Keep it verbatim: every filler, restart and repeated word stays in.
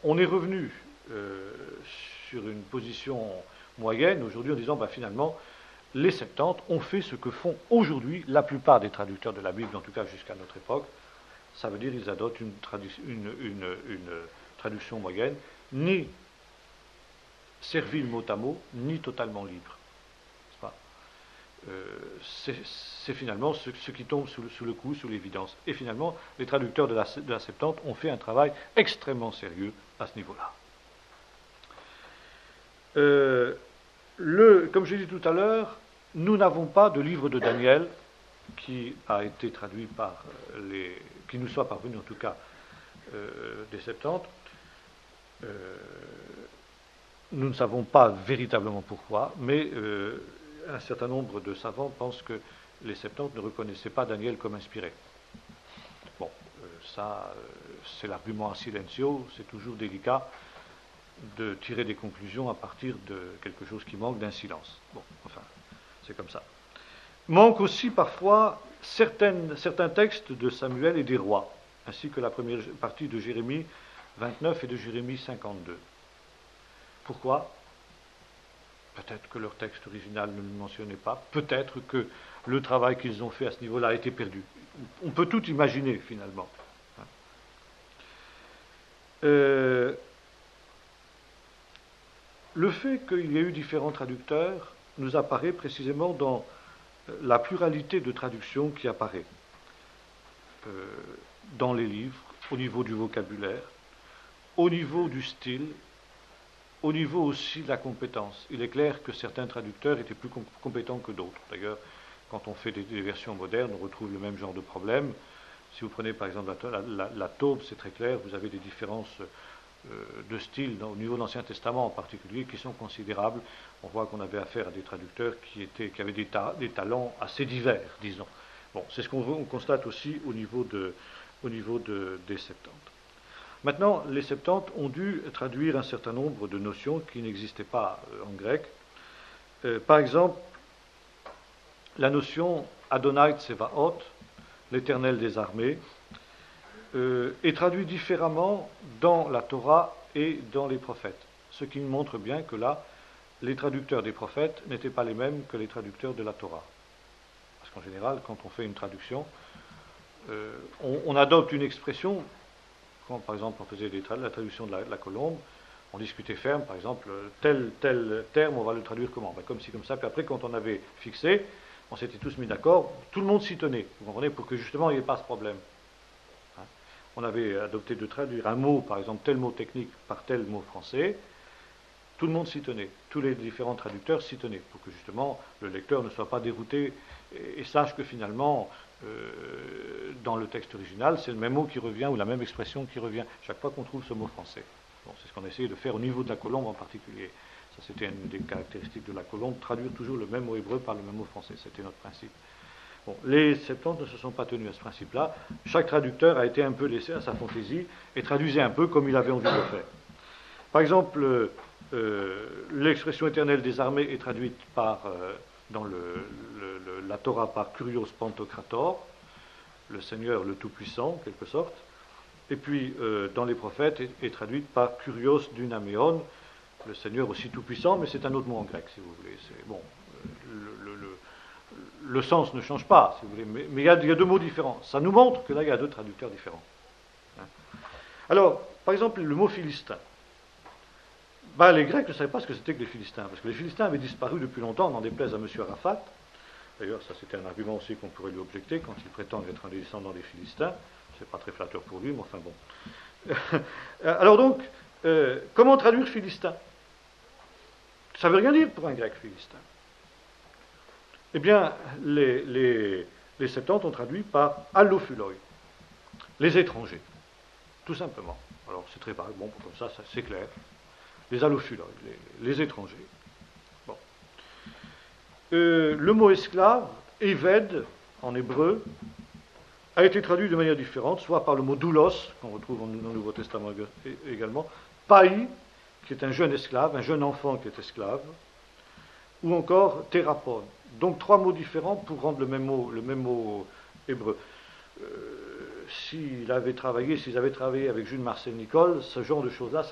on est revenu euh, sur une position moyenne aujourd'hui en disant ben, finalement les Septante ont fait ce que font aujourd'hui la plupart des traducteurs de la Bible, en tout cas jusqu'à notre époque. Ça veut dire qu'ils adoptent une, tradu- une, une, une traduction moyenne, ni servile mot à mot, ni totalement libre. Euh, c'est, c'est finalement ce, ce qui tombe sous le, sous le coup, sous l'évidence. Et finalement, les traducteurs de la, de la Septante ont fait un travail extrêmement sérieux à ce niveau-là. Euh, le, comme je l'ai dit tout à l'heure, nous n'avons pas de livre de Daniel qui a été traduit par les... qui nous soit parvenu en tout cas euh, des Septante. Euh, nous ne savons pas véritablement pourquoi, mais euh, un certain nombre de savants pensent que les Septante ne reconnaissaient pas Daniel comme inspiré. Bon, euh, ça, euh, c'est l'argument en silencio, c'est toujours délicat de tirer des conclusions à partir de quelque chose qui manque d'un silence. Bon, enfin, c'est comme ça. Manque aussi parfois certaines, certains textes de Samuel et des rois, ainsi que la première partie de Jérémie vingt-neuf et de Jérémie cinquante-deux. Pourquoi ? Peut-être que leur texte original ne le mentionnait pas, peut-être que le travail qu'ils ont fait à ce niveau-là a été perdu. On peut tout imaginer, finalement. Euh, le fait qu'il y ait eu différents traducteurs nous apparaît précisément dans la pluralité de traductions qui apparaît euh, dans les livres, au niveau du vocabulaire, au niveau du style, au niveau aussi de la compétence. Il est clair que certains traducteurs étaient plus com- compétents que d'autres. D'ailleurs, quand on fait des, des versions modernes, on retrouve le même genre de problème. Si vous prenez par exemple la, la, la Taube, c'est très clair, vous avez des différences euh, de style dans, au niveau de l'Ancien Testament en particulier qui sont considérables. On voit qu'on avait affaire à des traducteurs qui, étaient, qui avaient des, ta- des talents assez divers, disons. Bon, c'est ce qu'on on constate aussi au niveau, de, au niveau de, des Septante. Maintenant, les Septante ont dû traduire un certain nombre de notions qui n'existaient pas euh, en grec. Euh, par exemple, la notion Adonai Tsevaot, l'Éternel des armées, euh, est traduite différemment dans la Torah et dans les prophètes. Ce qui montre bien que là, les traducteurs des prophètes n'étaient pas les mêmes que les traducteurs de la Torah. Parce qu'en général, quand on fait une traduction, euh, on, on adopte une expression. Quand, par exemple, on faisait tra- la traduction de la, de la colombe, on discutait ferme, par exemple, tel, tel terme, on va le traduire comment ? Ben, comme ci, comme ça. Puis après, quand on avait fixé, on s'était tous mis d'accord, tout le monde s'y tenait, vous comprenez, pour que justement il n'y ait pas ce problème. Hein ? On avait adopté de traduire un mot, par exemple, tel mot technique par tel mot français, tout le monde s'y tenait, tous les différents traducteurs s'y tenaient, pour que justement le lecteur ne soit pas dérouté et, et sache que finalement, Euh, dans le texte original, c'est le même mot qui revient ou la même expression qui revient chaque fois qu'on trouve ce mot français. Bon, c'est ce qu'on a essayé de faire au niveau de la colombe en particulier. Ça, c'était une des caractéristiques de la colombe, traduire toujours le même mot hébreu par le même mot français. C'était notre principe. Bon, les Septante ne se sont pas tenus à ce principe-là. Chaque traducteur a été un peu laissé à sa fantaisie et traduisait un peu comme il avait envie de le faire. Par exemple, euh, l'expression éternelle des armées est traduite par... Euh, dans le, le, le, la Torah par Kurios Pantokrator, le Seigneur le Tout-Puissant, en quelque sorte, et puis euh, dans les prophètes est, est traduite par Kurios Dunameon, le Seigneur aussi Tout-Puissant, mais c'est un autre mot en grec, si vous voulez. C'est, bon, le, le, le, le sens ne change pas, si vous voulez, mais, mais il, y a, il y a deux mots différents. Ça nous montre que là, il y a deux traducteurs différents. Hein. Alors, par exemple, le mot philistin. Ben, les Grecs ne savaient pas ce que c'était que les Philistins, parce que les Philistins avaient disparu depuis longtemps, n'en déplaise à M. Arafat. D'ailleurs, ça c'était un argument aussi qu'on pourrait lui objecter quand il prétend être un descendant des Philistins. C'est pas très flatteur pour lui, mais enfin bon. Alors donc, euh, comment traduire Philistin ? Ça ne veut rien dire pour un Grec Philistin. Eh bien, les, les, les Septante ont traduit par allophuloi, les étrangers, tout simplement. Alors c'est très vague, bon, comme ça, ça c'est clair. Les allophuloi, les, les étrangers. Bon. Euh, le mot esclave, éved, en hébreu, a été traduit de manière différente, soit par le mot doulos, qu'on retrouve dans le Nouveau Testament également, pai, qui est un jeune esclave, un jeune enfant qui est esclave, ou encore thérapon. Donc trois mots différents pour rendre le même mot, le même mot hébreu. Euh, s'il avait travaillé, s'ils avaient travaillé avec Jules Marcel Nicolle, ce genre de choses-là,